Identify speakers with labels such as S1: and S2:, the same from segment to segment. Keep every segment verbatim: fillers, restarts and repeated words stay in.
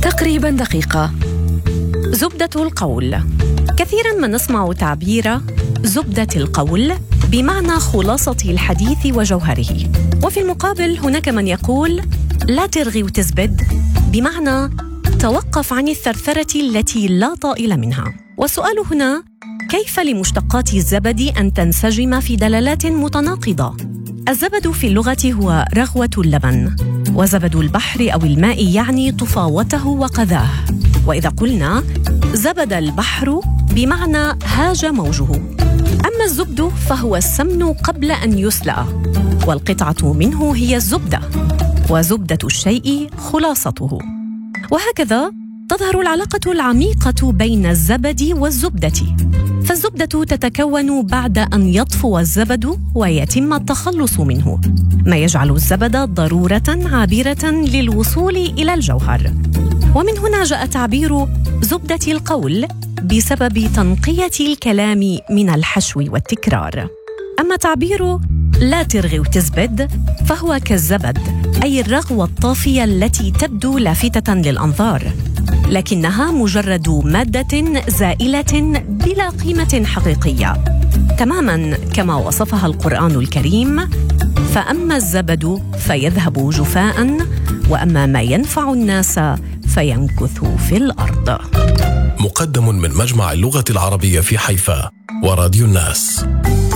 S1: تقريبا دقيقة. زبدة القول. كثيرا ما نسمع تعبير زبدة القول بمعنى خلاصة الحديث وجوهره، وفي المقابل هناك من يقول لا ترغي وتزبد بمعنى توقف عن الثرثرة التي لا طائل منها. والسؤال هنا: كيف لمشتقات الزبد أن تنسجم في دلالات متناقضة؟ الزبد في اللغة هو رغوة اللبن، وزبد البحر أو الماء يعني طفاوته وقذاه. وإذا قلنا زبد البحر بمعنى هاج موجه. أما الزبد فهو السمن قبل أن يسلأ، والقطعة منه هي الزبدة، وزبدة الشيء خلاصته. وهكذا تظهر العلاقة العميقة بين الزبد والزبدة، فالزبدة تتكون بعد أن يطفو الزبد ويتم التخلص منه، ما يجعل الزبد ضرورة عابرة للوصول إلى الجوهر. ومن هنا جاء تعبير زبدة القول بسبب تنقية الكلام من الحشو والتكرار. أما تعبير لا ترغي وتزبد فهو كالزبد، أي الرغوة الطافية التي تبدو لافتة للأنظار، لكنها مجرد مادة زائلة بلا قيمة حقيقية، تماماً كما وصفها القرآن الكريم: فأما الزبد فيذهب جفاء وأما ما ينفع الناس فينكث في الأرض.
S2: مقدم من مجمع اللغة العربية في حيفا وراديو الناس.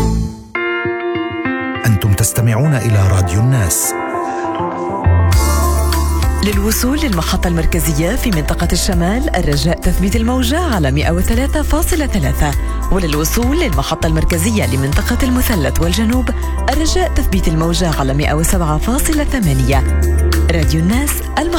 S3: أنتم تستمعون إلى راديو الناس.
S1: للوصول للمحطة المركزية في منطقة الشمال الرجاء تثبيت الموجة على مئة وثلاثة فاصلة ثلاثة، وللوصول للمحطة المركزية لمنطقة المثلث والجنوب الرجاء تثبيت الموجة على مئة وسبعة فاصلة ثمانية. راديو الناس.